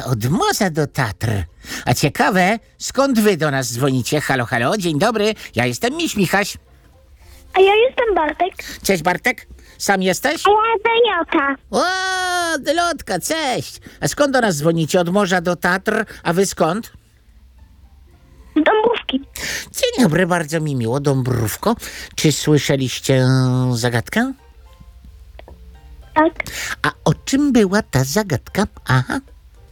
od morza do Tatr. A ciekawe, skąd wy do nas dzwonicie? Halo, halo, dzień dobry, ja jestem Miś Michaś. A ja jestem Bartek. Cześć Bartek, sam jesteś? A ja Daniota. O, Delotka, cześć. A skąd do nas dzwonicie? Od morza do Tatr, a wy skąd? Z Dąbrówki. Dzień dobry, bardzo mi miło, Dąbrówko. Czy słyszeliście zagadkę? Tak. A o czym była ta zagadka? Aha.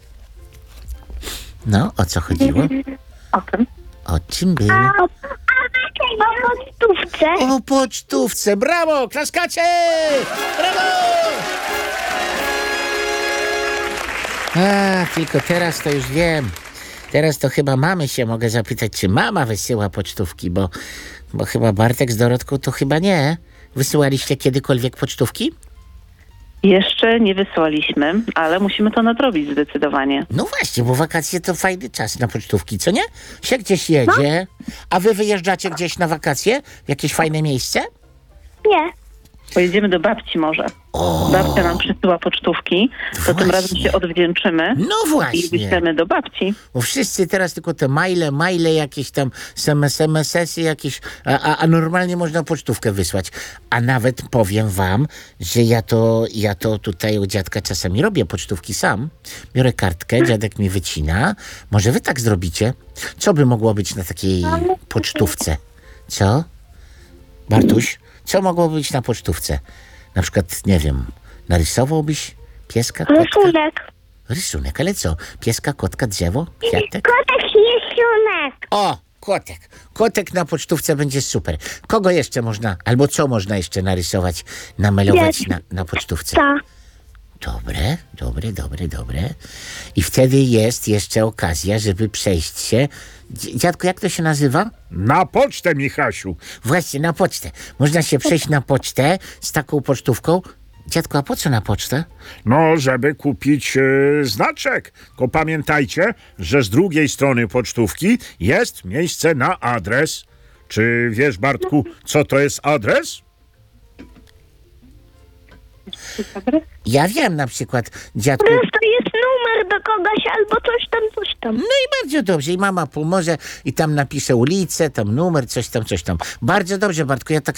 No, o co chodziło? O tym. O czym było? O pocztówce. O pocztówce. Brawo, klaskacie! Brawo! A, tylko teraz to już wiem. Teraz to chyba mamy się mogę zapytać, czy mama wysyła pocztówki, bo chyba Bartek z Dorotką to chyba nie. Wysyłaliście kiedykolwiek pocztówki? Jeszcze nie wysłaliśmy, ale musimy to nadrobić zdecydowanie. No właśnie, bo wakacje to fajny czas na pocztówki, co nie? Się gdzieś jedzie, a wy wyjeżdżacie gdzieś na wakacje? W jakieś fajne miejsce? Nie. Pojedziemy do babci może. Babcia nam przysyła pocztówki, to tym razem się odwdzięczymy No i właśnie. wyślemy do babci. Bo wszyscy teraz tylko te maile jakieś tam, SMS-y jakieś, a normalnie można pocztówkę wysłać. A nawet powiem wam, że ja to tutaj u dziadka czasami robię pocztówki sam. Biorę kartkę, dziadek mi wycina. Może wy tak zrobicie? Co by mogło być na takiej pocztówce? Co? Bartuś, co mogłoby być na pocztówce? Na przykład, nie wiem, narysowałbyś pieska, kotka? Rysunek. Rysunek, ale co? Pieska, kotka, drzewo, kwiatek? Kotek rysunek. O, kotek. Kotek na pocztówce będzie super. Kogo jeszcze można, albo co można jeszcze narysować, namalować na pocztówce? Tak. Dobre. I wtedy jest jeszcze okazja, żeby przejść się. Dziadku, jak to się nazywa? Na pocztę, Michasiu. Właśnie, na pocztę. Można się przejść na pocztę z taką pocztówką. Dziadku, a po co na pocztę? No, żeby kupić znaczek. Tylko pamiętajcie, że z drugiej strony pocztówki jest miejsce na adres. Czy wiesz, Bartku, co to jest adres? Ja wiem na przykład, dziadku... To jest numer do kogoś albo coś tam. No i bardzo dobrze. I mama pomoże i tam napisze ulicę, tam numer, coś tam. Bardzo dobrze, Bartku. Ja tak